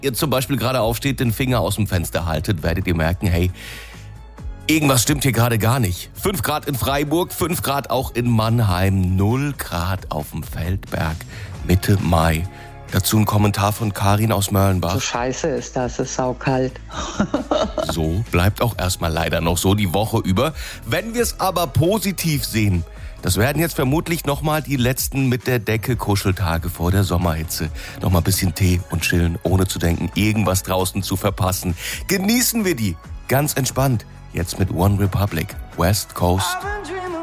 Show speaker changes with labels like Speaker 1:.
Speaker 1: ihr zum Beispiel gerade aufsteht, den Finger aus dem Fenster haltet, werdet ihr merken, hey, irgendwas stimmt hier gerade gar nicht. 5 Grad in Freiburg, 5 Grad auch in Mannheim, 0 Grad auf dem Feldberg, Mitte Mai. Dazu ein Kommentar von Karin aus Mörlenbach.
Speaker 2: So scheiße ist das, es ist saukalt.
Speaker 1: So bleibt auch erstmal leider noch so die Woche über. Wenn wir es aber positiv sehen, das werden jetzt vermutlich nochmal die letzten mit der Decke Kuscheltage vor der Sommerhitze. Nochmal ein bisschen Tee und chillen, ohne zu denken, irgendwas draußen zu verpassen. Genießen wir die, ganz entspannt, jetzt mit One Republic, West Coast.